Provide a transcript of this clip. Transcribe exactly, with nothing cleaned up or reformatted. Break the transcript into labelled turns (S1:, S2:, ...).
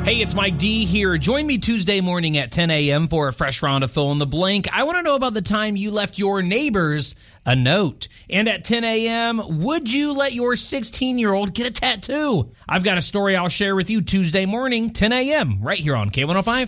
S1: Hey, it's Mike D here. Join me Tuesday morning at ten a.m. for a fresh round of Fill in the Blank. I want to know about the time you left your neighbors a note. And at ten a.m., would you let your sixteen-year-old get a tattoo? I've got a story I'll share with you Tuesday morning, ten a.m., right here on K one oh five.